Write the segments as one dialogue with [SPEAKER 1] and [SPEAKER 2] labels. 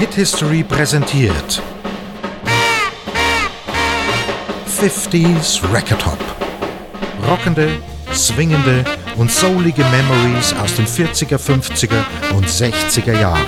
[SPEAKER 1] Hit History präsentiert 50s Record Hop. Rockende, swingende und soulige Memories aus den 40er, 50er und 60er Jahren.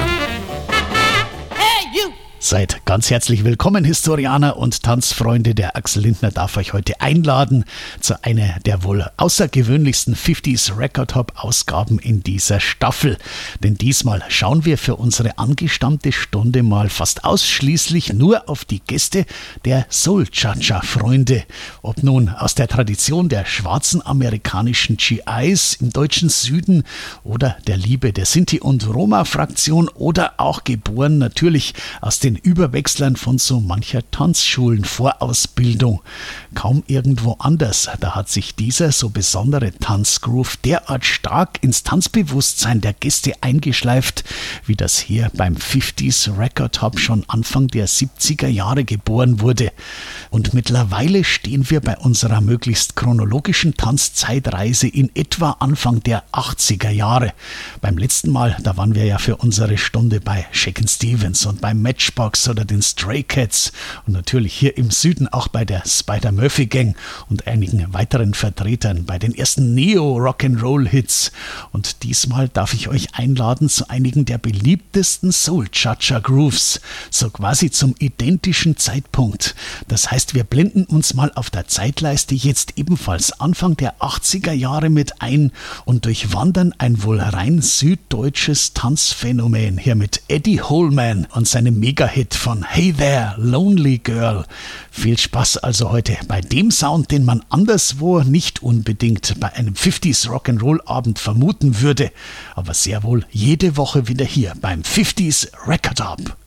[SPEAKER 2] Seid ganz herzlich willkommen, Historianer und Tanzfreunde. Der Axel Lindner darf euch heute einladen zu einer der wohl außergewöhnlichsten 50s Record Hop Ausgaben in dieser Staffel. Denn diesmal schauen wir für unsere angestammte Stunde mal fast ausschließlich nur auf die Gäste der Soul-Cha-Cha-Freunde. Ob nun aus der Tradition der schwarzen amerikanischen GIs im deutschen Süden oder der Liebe der Sinti- und Roma-Fraktion oder auch geboren natürlich aus den Überwechslern von so mancher Tanzschulen-Vorausbildung. Kaum irgendwo anders, da hat sich dieser so besondere Tanzgroove derart stark ins Tanzbewusstsein der Gäste eingeschleift, wie das hier beim 50s Record Hop schon Anfang der 70er Jahre geboren wurde. Und mittlerweile stehen wir bei unserer möglichst chronologischen Tanzzeitreise in etwa Anfang der 80er Jahre. Beim letzten Mal, da waren wir ja für unsere Stunde bei Shakin' Stevens und beim Matchbox oder den Stray Cats und natürlich hier im Süden auch bei der Spider-Murphy Gang und einigen weiteren Vertretern bei den ersten Neo-Rock'n'Roll-Hits. Und diesmal darf ich euch einladen zu einigen der beliebtesten Soul-Cha-Cha-Grooves, so quasi zum identischen Zeitpunkt. Das heißt, wir blenden uns mal auf der Zeitleiste jetzt ebenfalls Anfang der 80er Jahre mit ein und durchwandern ein wohl rein süddeutsches Tanzphänomen hier mit Eddie Holman und seinem Mega-Hit von Hey There, Lonely Girl. Viel Spaß also heute bei dem Sound, den man anderswo nicht unbedingt bei einem 50s Rock'n'Roll Abend vermuten würde, aber sehr wohl jede Woche wieder hier beim 50s Record Hop.